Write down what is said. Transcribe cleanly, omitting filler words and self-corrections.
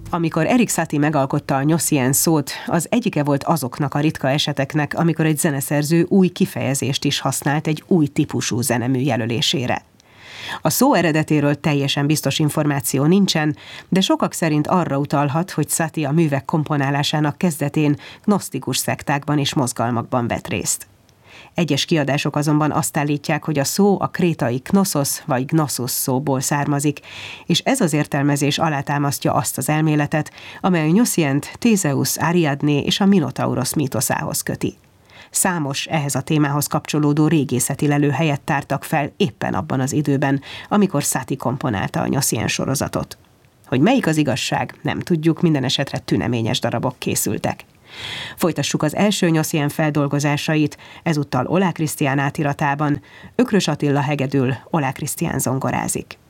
Amikor Erik Satie megalkotta a Gnossien szót, az egyike volt azoknak a ritka eseteknek, amikor egy zeneszerző új kifejezést is használt egy új típusú zenemű jelölésére. A szó eredetéről teljesen biztos információ nincsen, de sokak szerint arra utalhat, hogy Satie a művek komponálásának kezdetén gnosztikus szektákban és mozgalmakban vett részt. Egyes kiadások azonban azt állítják, hogy a szó a krétai knoszos vagy gnoszos szóból származik, és ez az értelmezés alátámasztja azt az elméletet, amely a Gnossient Thészeusz, Ariadné és a Minotaurosz mítoszához köti. Számos ehhez a témához kapcsolódó régészeti lelőhelyet tártak fel éppen abban az időben, amikor Satie komponálta a Gnossien sorozatot. Hogy melyik az igazság, nem tudjuk, minden esetre tüneményes darabok készültek. Folytassuk az első Gnossien feldolgozásait, ezúttal Oláh Krisztián átiratában. Ökrös Attila hegedül, Oláh Krisztián zongorázik.